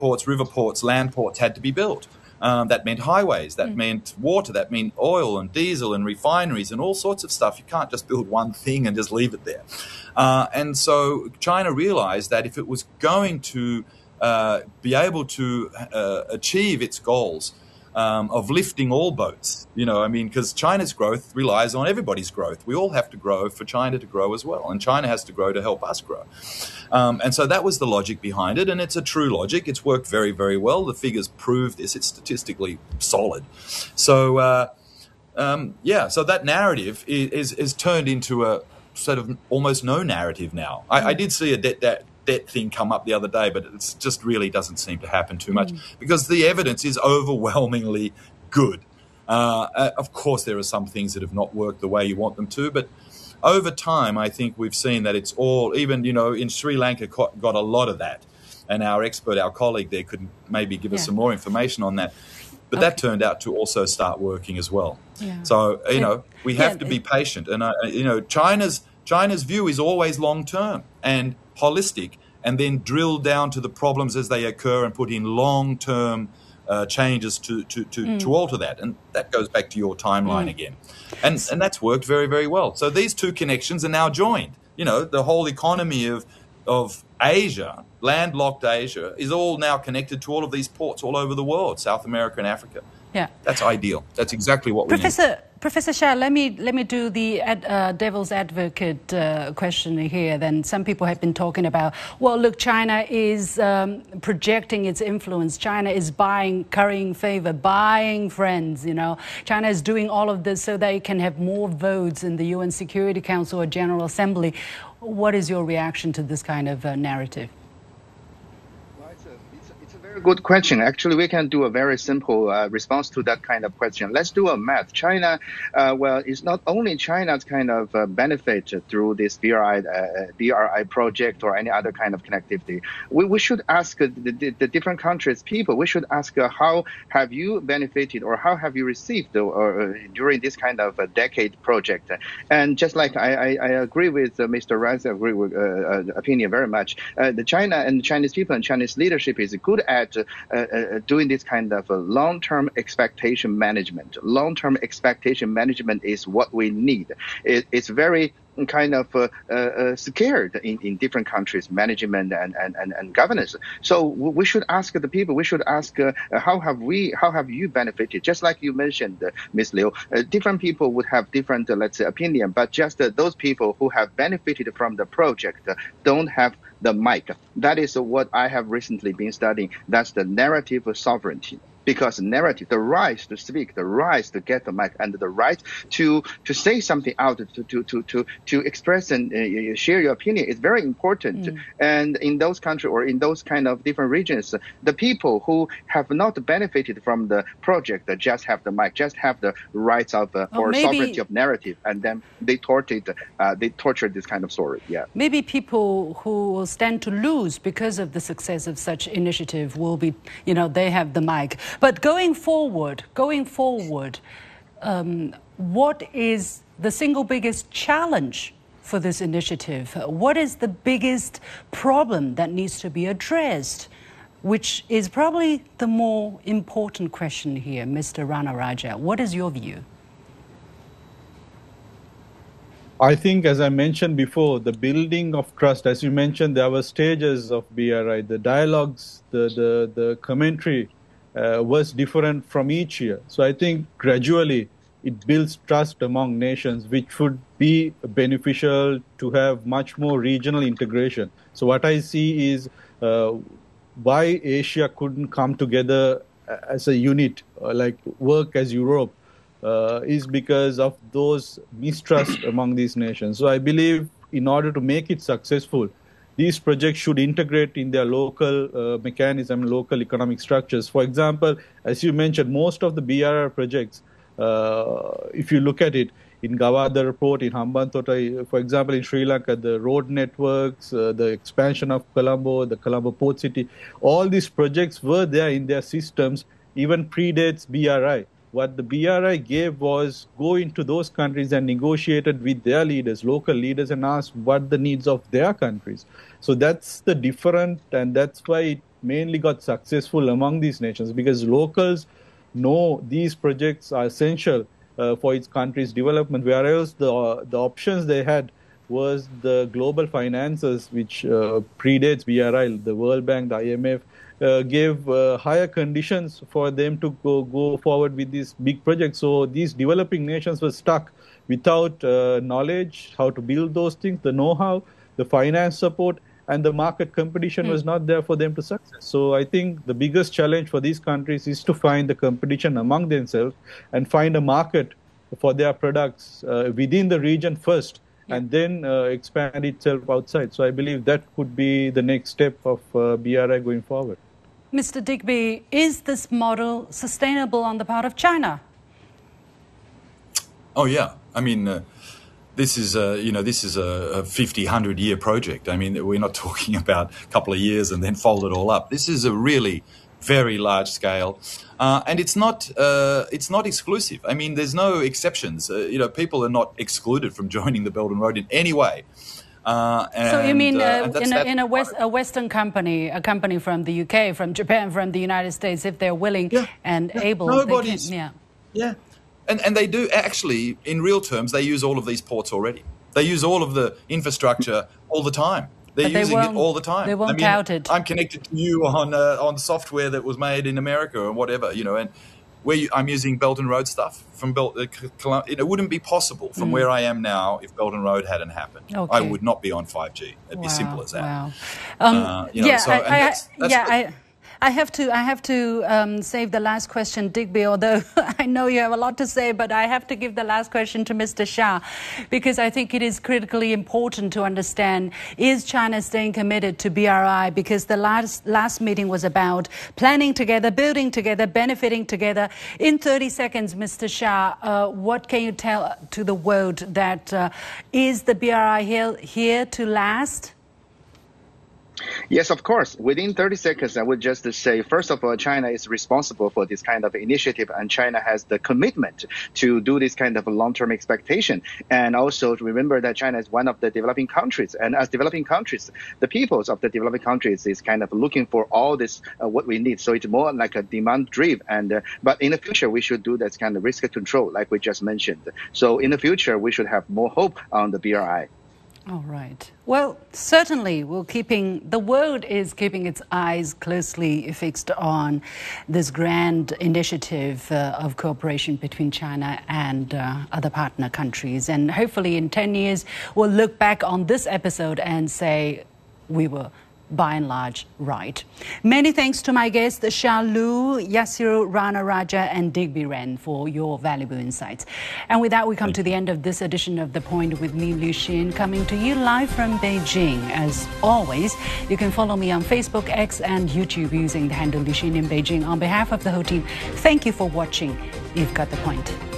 ports, river ports, land ports had to be built. That meant highways, that meant water, that meant oil and diesel and refineries and all sorts of stuff. You can't just build one thing and just leave it there. And so China realized that if it was going to be able to achieve its goals of lifting all boats, because China's growth relies on everybody's growth. We all have to grow for China to grow as well, and China has to grow to help us grow. And so that was the logic behind it, and it's a true logic. It's worked very, very well. The figures prove this. It's statistically solid. So, so that narrative is turned into a sort of almost no narrative now. I did see a debt thing come up the other day, but it just really doesn't seem to happen too much because the evidence is overwhelmingly good. Of course, there are some things that have not worked the way you want them to, but over time, I think we've seen that it's all, even, in Sri Lanka got a lot of that. And our expert, our colleague there could maybe give us some more information on that. But that turned out to also start working as well. Yeah. So, we have to be patient. And, China's view is always long-term and holistic, and then drill down to the problems as they occur and put in long-term changes to alter that. And that goes back to your timeline again. And that's worked very, very well. So these two connections are now joined. The whole economy of Asia, landlocked Asia, is all now connected to all of these ports all over the world, South America and Africa. Yeah, that's ideal. That's exactly what we need. Professor Xia, let me do the devil's advocate question here. Then some people have been talking about, well, look, China is projecting its influence. China is currying favor, buying friends. China is doing all of this so they can have more votes in the UN Security Council or General Assembly. What is your reaction to this kind of narrative? Good question. Actually, we can do a very simple response to that kind of question. Let's do a math. China, it's not only China's kind of benefit through this BRI project or any other kind of connectivity. We should ask the different countries' people. We should ask how have you benefited or how have you received during this kind of decade project. And just like I agree with Mr. Ryan's opinion very much. The China and Chinese people and Chinese leadership is good at doing this kind of long-term expectation management. Long-term expectation management is what we need. It's very kind of scared in different countries, management and governance. So we should ask the people. We should ask how have you benefited? Just like you mentioned, Ms. Liu, different people would have different, opinion. But just those people who have benefited from the project don't have the mic. That is what I have recently been studying. That's the narrative of sovereignty. Because narrative, the right to speak, the right to get the mic, and the right to say something out, to express and share your opinion is very important. And in those countries or in those kind of different regions, the people who have not benefited from the project just have the mic, just have the rights of or sovereignty of narrative, and then they torture this kind of story. Yeah. Maybe people who will stand to lose because of the success of such initiative will be, they have the mic. But going forward, what is the single biggest challenge for this initiative? What is the biggest problem that needs to be addressed, which is probably the more important question here, Mr. Ranaraja? What is your view? I think, as I mentioned before, the building of trust, as you mentioned, there were stages of BRI, the dialogues, the commentary was different from each year. So I think gradually it builds trust among nations, which would be beneficial to have much more regional integration. So what I see is why Asia couldn't come together as a unit, work as Europe, is because of those mistrust among these nations. So I believe in order to make it successful, these projects should integrate in their local mechanism, local economic structures. For example, as you mentioned, most of the BRI projects, if you look at it, in Gwadar Port, in Hambantota, for example, in Sri Lanka, the road networks, the expansion of Colombo, the Colombo Port City, all these projects were there in their systems, even predates BRI. What the BRI gave was go into those countries and negotiated with their leaders, local leaders, and asked what the needs of their countries. So that's the different, and that's why mainly got successful among these nations because locals know these projects are essential for its country's development, whereas the options they had was the global finances, which predates BRI, the World Bank, the IMF, gave higher conditions for them to go forward with these big projects. So these developing nations were stuck without knowledge, how to build those things, the know-how, the finance support, and the market competition was not there for them to success. So I think the biggest challenge for these countries is to find the competition among themselves and find a market for their products within the region first, and then expand itself outside. So I believe that could be the next step of BRI going forward. Mr. Digby, is this model sustainable on the part of China? Oh, yeah. I mean, this is a 50, 100-year project. I mean, we're not talking about a couple of years and then fold it all up. This is a really very large scale, and it's not exclusive. I mean, there's no exceptions. People are not excluded from joining the Belt and Road in any way. So you mean in a Western company, a company from the UK, from Japan, from the United States, if they're willing and able, nobody's, and they do actually, in real terms, they use all of these ports already. They use all of the infrastructure all the time. They're using it all the time. They won't tout it. I'm connected to you on software that was made in America or whatever, and I'm using Belt and Road stuff from it wouldn't be possible from where I am now if Belt and Road hadn't happened. Okay. I would not be on 5G. It'd be simple as that. Wow. I have to save the last question, Digby, although I know you have a lot to say, but I have to give the last question to Mr. Shah, because I think it is critically important to understand, is China staying committed to BRI? Because the last meeting was about planning together, building together, benefiting together. In 30 seconds, Mr. Shah, what can you tell to the world that is the BRI here to last? Yes, of course. Within 30 seconds, I would just say, first of all, China is responsible for this kind of initiative, and China has the commitment to do this kind of long-term expectation. And also to remember that China is one of the developing countries. And as developing countries, the peoples of the developing countries is kind of looking for all this, what we need. So it's more like a demand driven. But in the future, we should do that kind of risk control, like we just mentioned. So in the future, we should have more hope on the BRI. All right. Well, certainly the world is keeping its eyes closely fixed on this grand initiative of cooperation between China and other partner countries. And hopefully in 10 years, we'll look back on this episode and say we were by and large right. Many thanks to my guests, Shah Liu, Yasiru Rana Raja, and Digby Ren for your valuable insights. And with that, we come to the end of this edition of The Point with me, Liu Xin, coming to you live from Beijing. As always, you can follow me on Facebook, X, and YouTube using the handle Liu Xin in Beijing. On behalf of the whole team, thank you for watching. You've got the point.